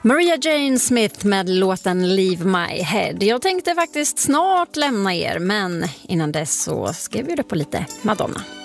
Maria Jane Smith med låten Leave My Head. Jag tänkte faktiskt snart lämna er, men innan dess så ska jag bjuda på lite Madonna.